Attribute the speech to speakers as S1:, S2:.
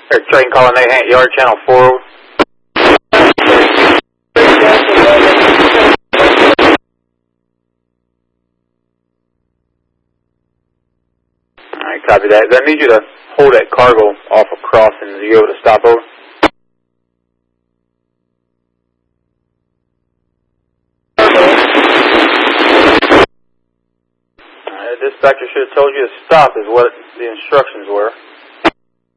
S1: Air train calling A Yard Channel 4. Alright, copy that. I need you to hold that cargo off of crossing. Are you able to stop over? Dispatcher should have told you to stop is what the instructions were.